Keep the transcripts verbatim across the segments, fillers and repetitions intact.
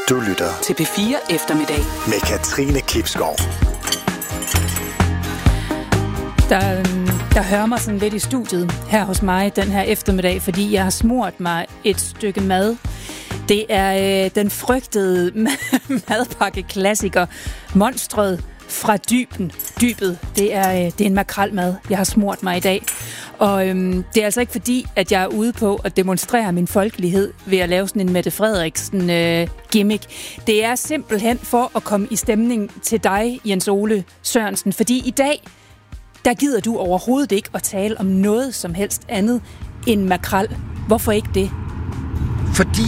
Du lytter til P fire Eftermiddag med Katrine Klipskov. Der, der hører mig sådan lidt i studiet her hos mig den her eftermiddag, fordi jeg har smurt mig et stykke mad. Det er øh, den frygtede madpakke-klassiker, monstret fra dyben. Dybet, det er, øh, det er en makrelmad, jeg har smurt mig i dag. Og øhm, det er altså ikke fordi, at jeg er ude på at demonstrere min folkelighed ved at lave sådan en Mette Frederiksen øh, gimmick. Det er simpelthen for at komme i stemning til dig, Jens Ole Sørensen. Fordi i dag, der gider du overhovedet ikke at tale om noget som helst andet end makrel. Hvorfor ikke det? Fordi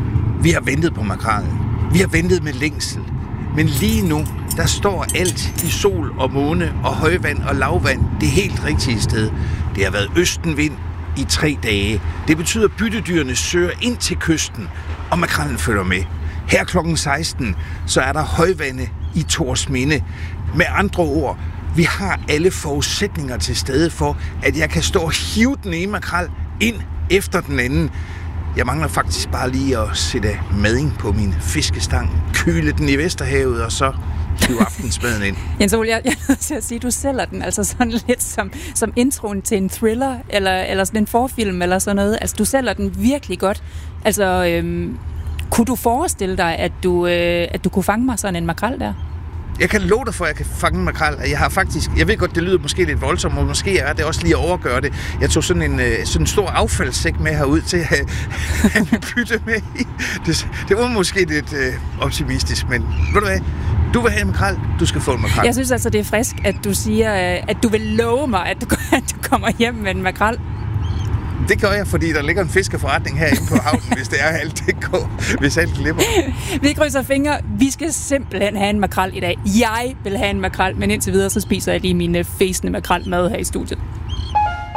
vi har ventet på makrellen. Vi har ventet med længsel. Men lige nu, der står alt i sol og måne og højvand og lavvand det helt rigtige sted. Det har været østenvind i tre dage. Det betyder, at byttedyrene søger ind til kysten, og makrellen følger med. Her klokken seksten, så er der højvande i Thorsminde. Med andre ord, vi har alle forudsætninger til stede for, at jeg kan stå og hive den ene makrel ind efter den anden. Jeg mangler faktisk bare lige at sætte mading på min fiskestang, køle den i Vesterhavet, og så hive aftensmaden ind. Jens Ole, jeg, jeg er nødt til at sige, at du sælger den altså sådan lidt som, som introen til en thriller, eller, eller sådan en forfilm, eller sådan noget. Altså, du sælger den virkelig godt. Altså, øhm, kunne du forestille dig, at du, øh, at du kunne fange mig sådan en makrel der? Jeg kan love dig for, at jeg kan fange en makrel. Jeg har faktisk, jeg ved godt, det lyder måske lidt voldsomt, og måske er det også lige at overgøre det. Jeg tog sådan en, sådan en stor affaldssæk med herud til at have bytte med i. Det, det var måske lidt øh, optimistisk, men ved du hvad? Du vil have en makrel, du skal få en makrel. Jeg synes altså, det er frisk, at du siger, at du vil love mig, at du, at du kommer hjem med en makrel. Det gør jeg, fordi der ligger en fiskeforretning herinde på havnen, hvis det er alt det går, hvis alt glipper. Vi krydser fingre. Vi skal simpelthen have en makrel i dag. Jeg vil have en makrel, men indtil videre så spiser jeg lige mine fæsende makrelmad her i studiet.